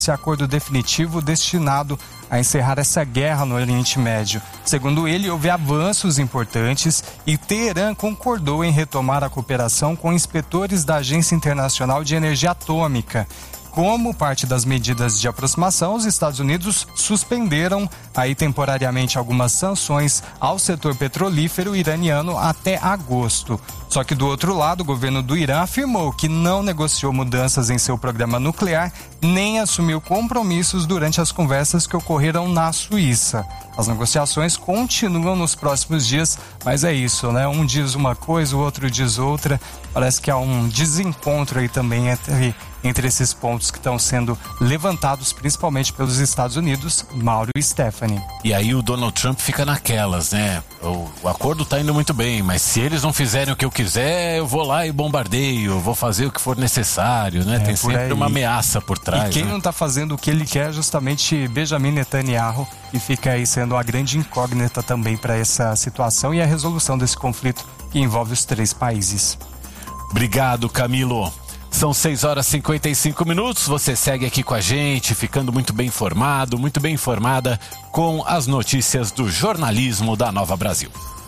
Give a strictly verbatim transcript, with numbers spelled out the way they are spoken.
esse acordo definitivo destinado a encerrar essa guerra no Oriente Médio. Segundo ele, houve avanços importantes e Teherã concordou em retomar a cooperação com inspetores da Agência Internacional de Energia Atômica. Como parte das medidas de aproximação, os Estados Unidos suspenderam aí temporariamente algumas sanções ao setor petrolífero iraniano até agosto. Só que do outro lado, o governo do Irã afirmou que não negociou mudanças em seu programa nuclear, nem assumiu compromissos durante as conversas que ocorreram na Suíça. As negociações continuam nos próximos dias, mas é isso, né? Um diz uma coisa, o outro diz outra. Parece que há um desencontro aí também entre, entre esses pontos que estão sendo levantados, principalmente pelos Estados Unidos, Mauro e Stephanie. E aí o Donald Trump fica naquelas, né? O, o acordo tá indo muito bem, mas se eles não fizerem o que eu quiser, eu vou lá e bombardeio, vou fazer o que for necessário, né? É, tem sempre aí uma ameaça por trás. E quem né? não tá fazendo o que ele quer é justamente Benjamin Netanyahu, e fica aí sendo uma grande incógnita também para essa situação e a resolução desse conflito que envolve os três países. Obrigado, Camilo. São seis horas e cinquenta e cinco minutos, você segue aqui com a gente, ficando muito bem informado, muito bem informada com as notícias do jornalismo da Nova Brasil.